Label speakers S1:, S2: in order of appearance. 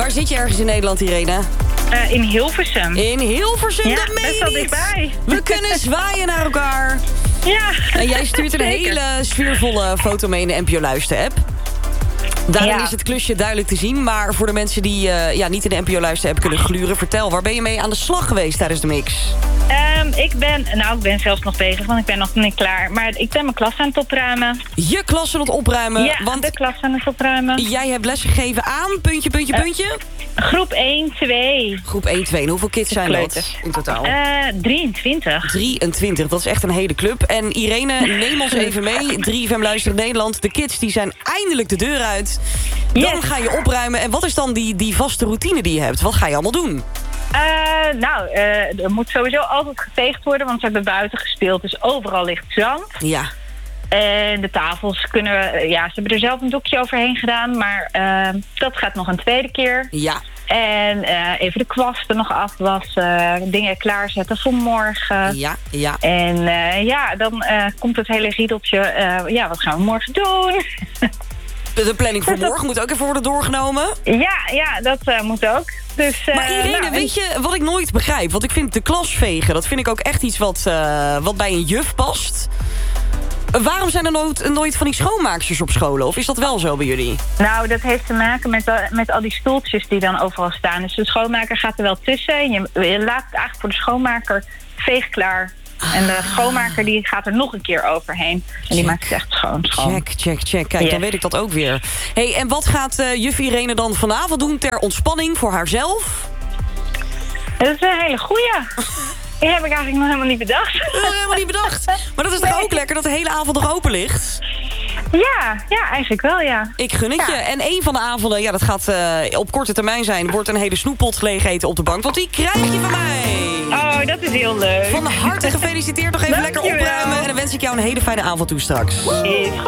S1: Waar zit je ergens in Nederland, Irene?
S2: In Hilversum.
S1: In Hilversum,
S2: Ja,
S1: dat meen
S2: best
S1: je
S2: wel
S1: niet.
S2: dichtbij.
S1: We kunnen zwaaien naar elkaar.
S2: Ja.
S1: En jij stuurt een
S2: zeker.
S1: hele sfeervolle foto mee in de NPO Luister-app. Daarin
S2: Ja.
S1: is het klusje duidelijk te zien. Maar voor de mensen die niet in de NPO Luister-app kunnen gluren... vertel, waar ben je mee aan de slag geweest tijdens de mix?
S2: Ik ben zelfs nog bezig, want ik ben nog niet klaar. Maar ik ben mijn klas aan het opruimen.
S1: Je klas aan het opruimen.
S2: Ja,
S1: Want
S2: de klas aan het opruimen.
S1: jij hebt les gegeven aan... puntje.
S2: Groep 1, 2.
S1: Groep 1, 2. En hoeveel kids zijn dat
S2: Kleuters.
S1: in totaal?
S2: 23.
S1: 23, dat is echt een hele club. En Irene, neem ons even mee. 3FM Luisteren Nederland. De kids die zijn eindelijk de deur uit. Dan
S2: Yes.
S1: ga je opruimen. En wat is dan die vaste routine die je hebt? Wat ga je allemaal doen?
S2: Er moet sowieso altijd geveegd worden, want ze hebben buiten gespeeld. Dus overal ligt zand.
S1: Ja,
S2: En de tafels ze hebben er zelf een doekje overheen gedaan. Maar dat gaat nog een tweede keer.
S1: ja.
S2: En even de kwasten nog afwassen. Dingen klaarzetten voor morgen.
S1: Ja.
S2: En dan komt het hele riedeltje. Wat gaan we morgen doen?
S1: De planning voor morgen moet ook even worden doorgenomen.
S2: Ja, dat moet ook. Dus,
S1: Maar Irene, weet je wat ik nooit begrijp? Want ik vind de klas vegen, dat vind ik ook echt iets wat bij een juf past. Waarom zijn er nooit van die schoonmaaksters op scholen? Of is dat wel zo bij jullie?
S2: Nou, dat heeft te maken met al die stoeltjes die dan overal staan. Dus de schoonmaker gaat er wel tussen. Je laat het eigenlijk voor de schoonmaker veegklaar. En de schoonmaker die gaat er nog een keer overheen. En die maakt het echt schoon.
S1: Check. Kijk,
S2: Yes.
S1: dan weet ik dat ook weer. Hey, en wat gaat juf Irene dan vanavond doen ter ontspanning voor haarzelf?
S2: Dat is een hele goeie. Die heb ik eigenlijk nog helemaal niet bedacht.
S1: Dat heb ik helemaal niet bedacht. Maar dat is toch ook lekker dat de hele avond nog open ligt?
S2: Ja, eigenlijk wel, ja.
S1: Ik gun het je. En een van de avonden, dat gaat op korte termijn zijn... wordt een hele snoeppot leeg eten op de bank. Want die krijg je van mij.
S2: Oh, dat is heel leuk.
S1: Van harte gefeliciteerd. Nog even lekker
S2: Dankjewel.
S1: opruimen. En dan wens ik jou een hele fijne avond toe straks.
S2: Is goed.